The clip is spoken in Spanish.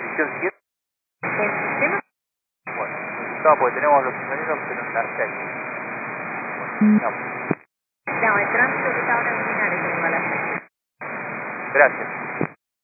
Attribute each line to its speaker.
Speaker 1: estación 7.
Speaker 2: ¿El sistema?
Speaker 1: Bueno, no, porque tenemos los ingenieros, pero en la 6. Bueno,
Speaker 2: No, el tránsito que está ahora en Linares, tengo a las 6.
Speaker 1: gracias.